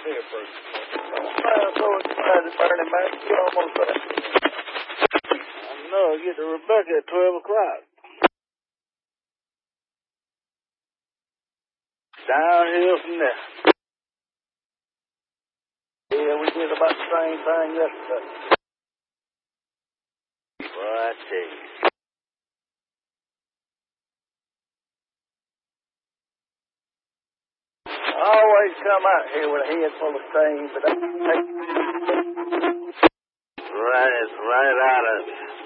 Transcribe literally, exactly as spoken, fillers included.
Here first. Well, so excited, Bernie, man. You almost there. I know. I get to Rebecca at twelve o'clock. Downhill from there. Yeah, we did about the same thing yesterday. Well, I tell you. I always come out here with a head full of steam, but I take right, it's right out of it.